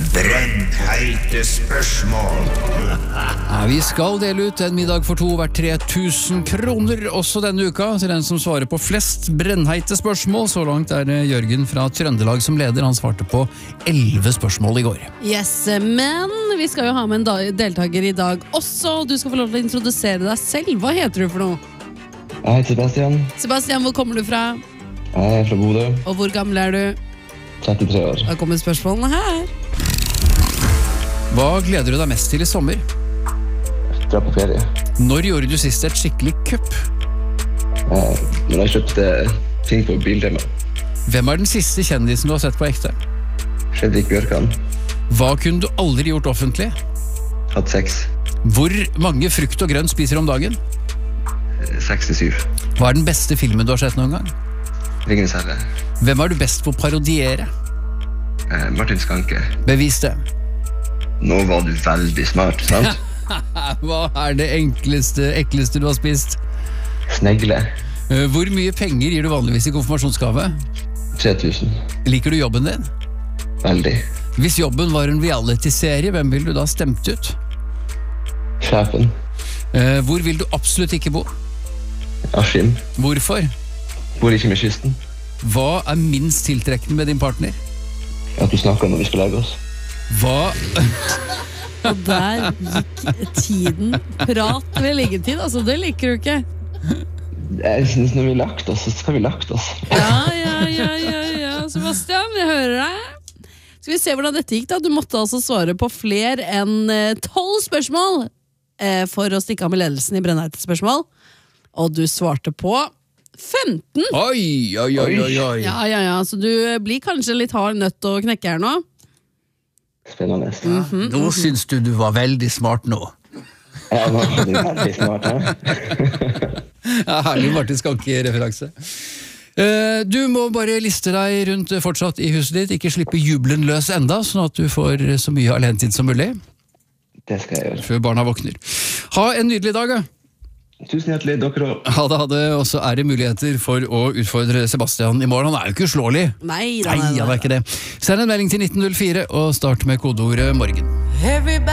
Brennheite spørsmål. Ja, vi skal dele ut en middag for to hvert 3000 kroner også denne uka til den som svarer på flest brennheite spørsmål. Så langt er det Jørgen fra Trøndelag som leder. Han svarte på 11 spørsmål i går. Yes, men vi skal jo ha med en deltaker i dag også. Du skal få lov til å introdusere deg selv. Hva heter du for noe? Jeg heter Sebastian. Sebastian, hvor kommer du fra? Jeg er fra Bodø. Og hvor gammel er du? 33 år. Da kommer spørsmålene her. Hva gleder du deg mest til i sommer? Dra på ferie. Når gjorde du sist et skikkelig kupp? Når jeg kjøpte ting på Biltema. Hvem er den siste kjendisen du har sett på ekte? Fredrik Bjørkan. Hva kunne du aldri gjort offentlig? Hatt 6. Hvor mange frukt og grønt spiser du om dagen? 67. Hva er den beste filmen du har sett noen gang? Ringenes herre. Hvem er du best på å parodiere? Martin Skanke. Bevis det. Nå var du veldig smart, sant? Hva er det ekleste du har spist? Snegle. Hvor mye penger gir du vanligvis i konfirmasjonsgave? 3000. Liker du jobben din? Veldig. Hvis jobben var en reality-serie, hvem vil du da stemt ut? Sjefen. Hvor vil du absolutt ikke bo? Askim. Hvorfor? Bor ikke med kysten. Hva er minst tiltrekkende med din partner? At du snakker når vi skal legge oss. Hva... Og der gikk tiden. Prat ved liggetid, altså det liker du ikke. Jeg synes når vi har lagt oss, så skal vi lagt oss. Ja, Sebastian, jeg hører deg. Skal vi se hvordan dette gikk da? Du måtte altså svare på flere enn 12 spørsmål for å stikke av med ledelsen i brennheite spørsmål. Og du svarte på 15. Oi. Ja, så du blir kanskje litt hard nødt å knekke her nå. Spennende. Nå syns du var veldig smart nå. Ja, nå er du veldig smart, ja. Ja, herlig Martin Skanke-referanse. Du må bare liste deg rundt fortsatt i huset ditt, ikke slippe jubelen løs enda, sånn at du får så mye alenetid som mulig. Det skal jeg gjøre. Før barna våkner. Ha en nydelig dag, da. Tusen hjertelig, dere også. Ha det, og så er det muligheter for å utfordre Sebastian i morgen. Han er jo ikke uslåelig. Nei, han er ikke det. Send en melding til 1904 og start med kodeordet morgen.